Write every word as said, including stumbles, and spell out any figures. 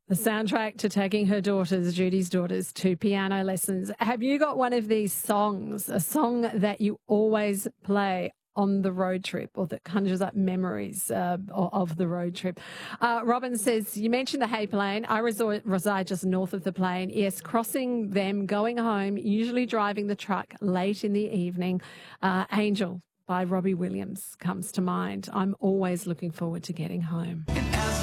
The soundtrack to taking her daughters, Judy's daughters, to piano lessons. Have you got one of these songs, a song that you always play on the road trip or that conjures up memories uh, of the road trip? Uh, Robin says, you mentioned the Hay Plain. I resort, reside just north of the Plain. Yes, crossing them, going home, usually driving the truck late in the evening. Uh, Angel by Robbie Williams comes to mind. I'm always looking forward to getting home.